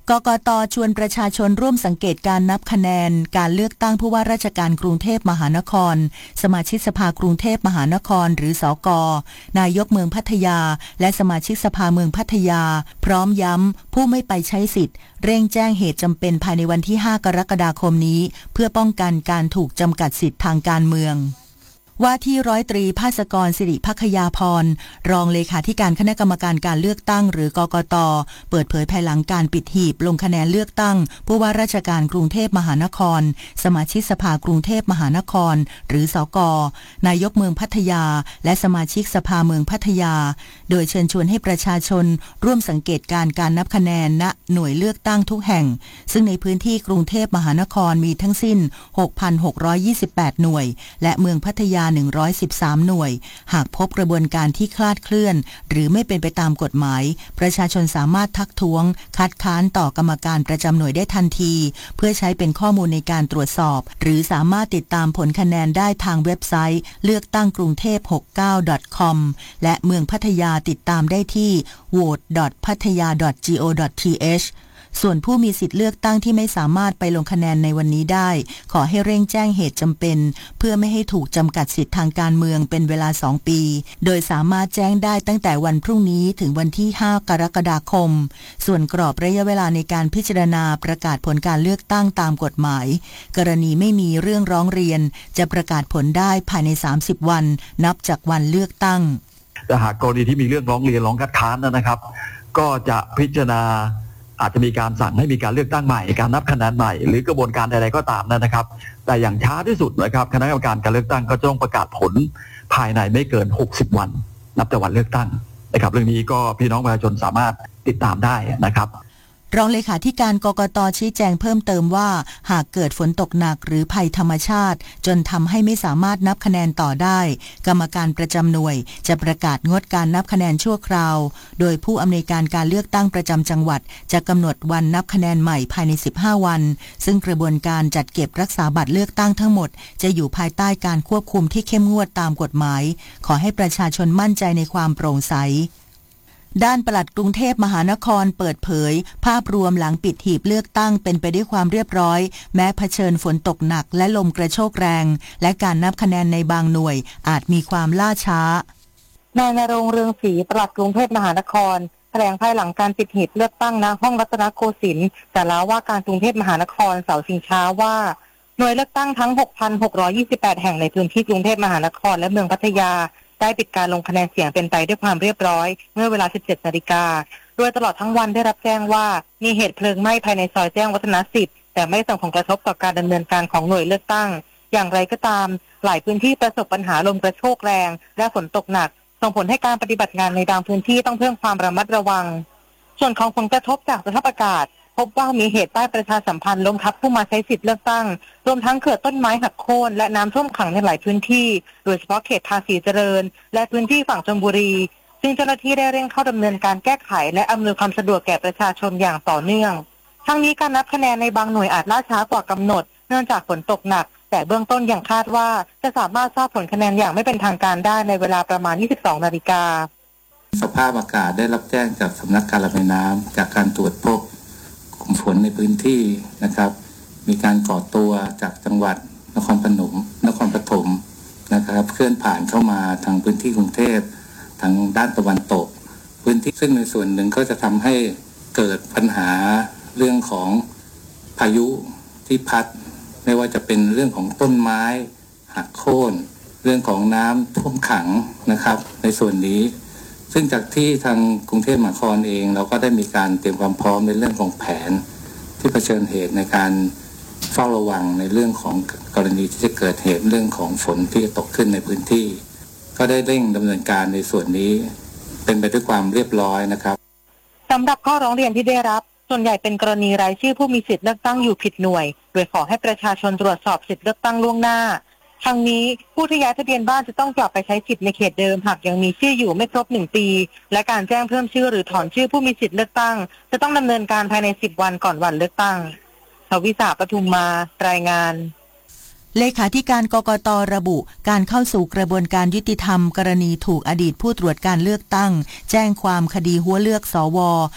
กกต.ชวนประชาชนร่วมสังเกตการนับคะแนนการเลือกตั้งผู้ว่าราชการกรุงเทพมหานครสมาชิกสภากรุงเทพมหานครหรือสก.นายกเมืองพัทยาและสมาชิกสภาเมืองพัทยาพร้อมย้ำผู้ไม่ไปใช้สิทธิ์เร่งแจ้งเหตุจำเป็นภายในวันที่ 5 กรกฎาคมนี้เพื่อป้องกันการถูกจำกัดสิทธิ์ทางการเมืองว่าที่ร้อยตรีภาสกรสิริภัคยาพรรองเลขาธิการคณะกรรมการการเลือกตั้งหรือกกต.เปิดเผยภายหลังการปิดหีบลงคะแนนเลือกตั้งผู้ว่าราชการกรุงเทพมหานครสมาชิกสภากรุงเทพมหานครหรือสก.นายกเมืองพัทยาและสมาชิกสภาเมืองพัทยาโดยเชิญชวนให้ประชาชนร่วมสังเกตการนับคะแนนณหน่วยเลือกตั้งทุกแห่งซึ่งในพื้นที่กรุงเทพมหานครมีทั้งสิ้น 6,628 หน่วยและเมืองพัทยา113 หน่วยหากพบกระบวนการที่คลาดเคลื่อนหรือไม่เป็นไปตามกฎหมายประชาชนสามารถทักท้วงคัดค้านต่อกรรมการประจำหน่วยได้ทันทีเพื่อใช้เป็นข้อมูลในการตรวจสอบหรือสามารถติดตามผลคะแนนได้ทางเว็บไซต์เลือกตั้งกรุงเทพ 69.com และเมืองพัทยาติดตามได้ที่ vote.pattaya.go.thส่วนผู้มีสิทธิ์เลือกตั้งที่ไม่สามารถไปลงคะแนนในวันนี้ได้ขอให้เร่งแจ้งเหตุจำเป็นเพื่อไม่ให้ถูกจำกัดสิทธิ์ทางการเมืองเป็นเวลา2 ปีโดยสามารถแจ้งได้ตั้งแต่วันพรุ่งนี้ถึงวันที่ 5 กรกฎาคมส่วนกรอบระยะเวลาในการพิจารณาประกาศผลการเลือกตั้งตามกฎหมายกรณีไม่มีเรื่องร้องเรียนจะประกาศผลได้ภายใน30 วันนับจากวันเลือกตั้งแต่หากกรณีที่มีเรื่องร้องเรียนร้องคัดค้านนะครับก็จะพิจารณาอาจจะมีการสั่งให้มีการเลือกตั้งใหม่การนับคะแนนใหม่หรือกระบวนการใดๆก็ตามนะครับแต่อย่างช้าที่สุดนะครับคณะกรรมการการเลือกตั้งก็ต้องประกาศผลภายในไม่เกิน60 วันนับจากวันเลือกตั้งนะครับเรื่องนี้ก็พี่น้องประชาชนสามารถติดตามได้นะครับรองเลขาธิการกกต.ชี้แจงเพิ่มเติมว่าหากเกิดฝนตกหนักหรือภัยธรรมชาติจนทำให้ไม่สามารถนับคะแนนต่อได้กรรมการประจำหน่วยจะประกาศงดการนับคะแนนชั่วคราวโดยผู้อำนวยการการเลือกตั้งประจำจังหวัดจะกำหนดวันนับคะแนนใหม่ภายใน15 วันซึ่งกระบวนการจัดเก็บรักษาบัตรเลือกตั้งทั้งหมดจะอยู่ภายใต้การควบคุมที่เข้มงวดตามกฎหมายขอให้ประชาชนมั่นใจในความโปร่งใสด้านปลัดกรุงเทพมหานครเปิดเผยภาพรวมหลังปิดหีบเลือกตั้งเป็นไปด้วยความเรียบร้อยแม้เผชิญฝนตกหนักและลมกระโชกแรงและการนับคะแนนในบางหน่วยอาจมีความล่าช้านายณรงค์ เรืองศรีปลัดกรุงเทพมหานครแถลงภายหลังการปิดหีบเลือกตั้งณห้องรัตนโกสินทร์แต่ละว่าการกรุงเทพมหานครเสาร์ชิงช้าว่าหน่วยเลือกตั้งทั้ง 6,628 แห่งในพื้นที่กรุงเทพมหานครและเมืองพัทยาได้ปิดการลงคะแนนเสียงเป็นไปด้วยความเรียบร้อยเมื่อเวลา 17 นาฬิกาโดยตลอดทั้งวันได้รับแจ้งว่ามีเหตุเพลิงไหม้ภายในซอยแจ้งวัฒนะ10แต่ไม่ส่งผลกระทบต่อการดำเนินการของหน่วยเลือกตั้งอย่างไรก็ตามหลายพื้นที่ประสบปัญหาลมกระโชกแรงและฝนตกหนักส่งผลให้การปฏิบัติงานในบางพื้นที่ต้องเพิ่มความระมัดระวังส่วนของผลกระทบจากสภาพอากาศพบว่ามีเหตุป้ายประชาสัมพันธ์ล้มทับผู้มาใช้สิทธิ์เลือกตั้งรวมทั้งเกิดต้นไม้หักโค่นและน้ำท่วมขังในหลายพื้นที่โดยเฉพาะเขตภาษีเจริญและพื้นที่ฝั่งชลบุรีซึ่งเจ้าหน้าที่ได้เร่งเข้าดำเนินการแก้ไขและอำนวยความสะดวกแก่ประชาชนอย่างต่อเนื่องทั้งนี้การนับคะแนนในบางหน่วยอาจล่าช้ากว่ากำหนดเนื่องจากฝนตกหนักแต่เบื้องต้นยังคาดว่าจะสามารถทราบผลคะแนนอย่างไม่เป็นทางการได้ในเวลาประมาณ 22 นาฬิกาสภาพอากาศได้รับแจ้งจากสำนักการระบายน้ำจากการตรวจพบกลุ่มฝนในพื้นที่นะครับมีการก่อตัวจากจังหวัดนครปฐมนะครับเคลื่อนผ่านเข้ามาทางพื้นที่กรุงเทพทางด้านตะวันตกพื้นที่ซึ่งในส่วนหนึ่งก็จะทำให้เกิดปัญหาเรื่องของพายุที่พัดไม่ว่าจะเป็นเรื่องของต้นไม้หักโค่นเรื่องของน้ำท่วมขังนะครับในส่วนนี้ซึ่งจากที่ทางกรุงเทพมหานครเองเราก็ได้มีการเตรียมความพร้อมในเรื่องของแผนที่เผชิญเหตุในการเฝ้าระวังในเรื่องของกรณีที่จะเกิดเหตุเรื่องของฝนที่จะตกขึ้นในพื้นที่ก็ได้เร่งดำเนินการในส่วนนี้เป็นไปด้วยความเรียบร้อยนะครับสำหรับข้อร้องเรียนที่ได้รับส่วนใหญ่เป็นกรณีรายชื่อผู้มีสิทธิ์เลือกตั้งอยู่ผิดหน่วยโดยขอให้ประชาชนตรวจสอบสิทธิ์เลือกตั้งล่วงหน้าทั้งนี้ผู้ที่ย้ายทะเบียนบ้านจะต้องกลับไปใช้สิทธิ์ในเขตเดิมหากยังมีชื่ออยู่ไม่ครบ1 ปีและการแจ้งเพิ่มชื่อหรือถอนชื่อผู้มีสิทธิ์เลือกตั้งจะต้องดำเนินการภายใน10 วันก่อนวันเลือกตั้งทวิษา ปทุมมารายงานเลขาธิการกกต.ระบุการเข้าสู่กระบวนการยุติธรรมกรณีถูกอดีตผู้ตรวจการเลือกตั้งแจ้งความคดีหัวเลือกสว